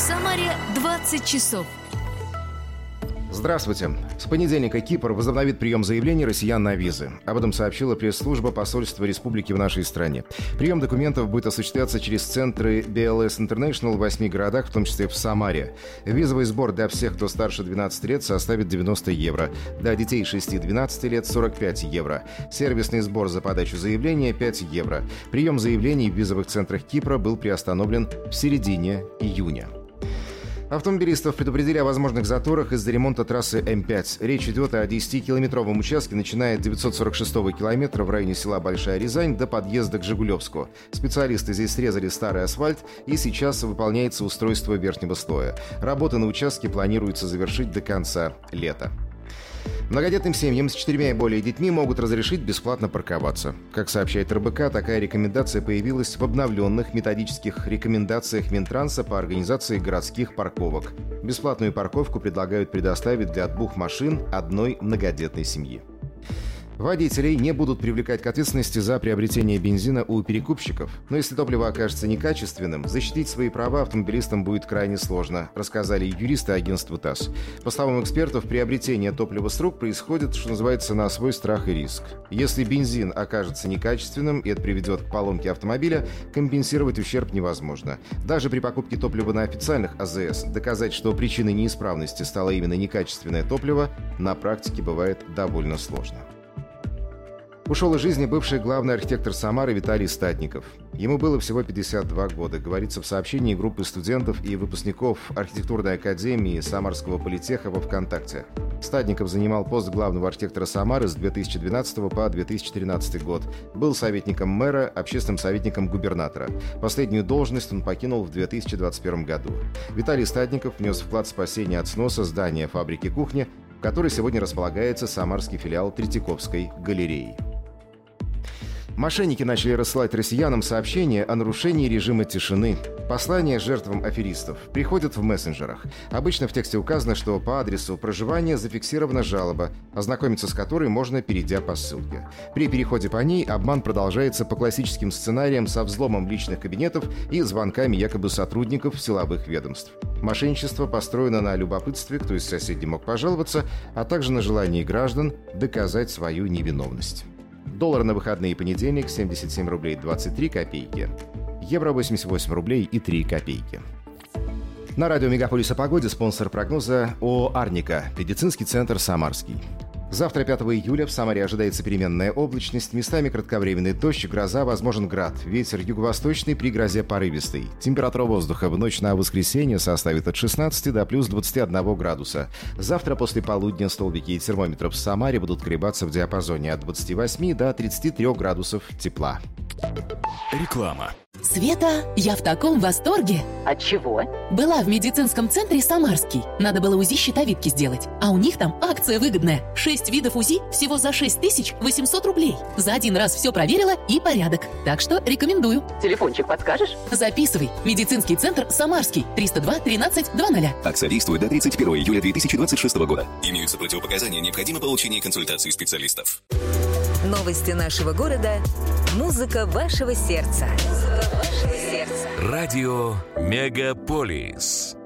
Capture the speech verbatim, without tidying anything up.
Самаре двадцать часов. Здравствуйте. С понедельника Кипр возобновит прием заявлений россиян на визы. Об этом сообщила пресс-служба посольства республики в нашей стране. Прием документов будет осуществляться через центры би эл эс International в восьми городах, в том числе в Самаре. Визовый сбор для всех, кто старше двенадцати лет, составит девяносто евро. Для детей шести-двенадцати лет – сорок пять евро. Сервисный сбор за подачу заявления – пять евро. Прием заявлений в визовых центрах Кипра был приостановлен в середине июня. Автомобилистов предупредили о возможных заторах из-за ремонта трассы эм пять. Речь идет о десятикилометровом участке, начиная от девятьсот сорок шестого километра в районе села Большая Рязань до подъезда к Жигулевску. Специалисты здесь срезали старый асфальт, и сейчас выполняется устройство верхнего слоя. Работы на участке планируется завершить до конца лета. Многодетным семьям с четырьмя и более детьми могут разрешить бесплатно парковаться. Как сообщает эр бэ ка, такая рекомендация появилась в обновленных методических рекомендациях Минтранса по организации городских парковок. Бесплатную парковку предлагают предоставить для двух машин одной многодетной семьи. Водителей не будут привлекать к ответственности за приобретение бензина у перекупщиков. Но если топливо окажется некачественным, защитить свои права автомобилистам будет крайне сложно, рассказали юристы агентству ТАСС. По словам экспертов, приобретение топлива с рук происходит, что называется, на свой страх и риск. Если бензин окажется некачественным и это приведет к поломке автомобиля, компенсировать ущерб невозможно. Даже при покупке топлива на официальных а зэ эс доказать, что причиной неисправности стало именно некачественное топливо, на практике бывает довольно сложно. Ушел из жизни бывший главный архитектор Самары Виталий Статников. Ему было всего пятьдесят два года, говорится в сообщении группы студентов и выпускников архитектурной академии Самарского политеха во ВКонтакте. Статников занимал пост главного архитектора Самары с две тысячи двенадцатого по две тысячи тринадцатый год. Был советником мэра, общественным советником губернатора. Последнюю должность он покинул в две тысячи двадцать первом году. Виталий Статников внес вклад в спасение от сноса здания фабрики кухни, в которой сегодня располагается самарский филиал Третьяковской галереи. Мошенники начали рассылать россиянам сообщения о нарушении режима тишины. Послания жертвам аферистов приходят в мессенджерах. Обычно в тексте указано, что по адресу проживания зафиксирована жалоба, ознакомиться с которой можно, перейдя по ссылке. При переходе по ней обман продолжается по классическим сценариям со взломом личных кабинетов и звонками якобы сотрудников силовых ведомств. Мошенничество построено на любопытстве, кто из соседей мог пожаловаться, а также на желании граждан доказать свою невиновность. Доллар на выходные понедельник семьдесят семь рублей двадцать три копейки. Евро восемьдесят восемь рублей и три копейки. На радио «Мегаполис» о погоде спонсор прогноза ООО «Арника», медицинский центр «Самарский». Завтра, пятого июля, в Самаре ожидается переменная облачность, местами кратковременный дождь, гроза, возможен град. Ветер юго-восточный, при грозе порывистый. Температура воздуха в ночь на воскресенье составит от шестнадцати до плюс двадцати одного градуса. Завтра после полудня столбики термометров в Самаре будут колебаться в диапазоне от двадцати восьми до тридцати трёх градусов тепла. Реклама. Света, я в таком восторге. От чего? Была в медицинском центре «Самарский». Надо было УЗИ щитовидки сделать. А у них там акция выгодная. Шесть видов УЗИ всего за шесть тысяч восемьсот рублей. За один раз все проверила и порядок. Так что рекомендую. Телефончик подскажешь? Записывай. Медицинский центр «Самарский». триста два тринадцать двадцать. Акция действует до тридцать первого июля две тысячи двадцать шестого года. Имеются противопоказания. Необходимо получение консультации специалистов. Новости нашего города. Музыка вашего сердца. Музыка вашего сердца. Радио «Мегаполис».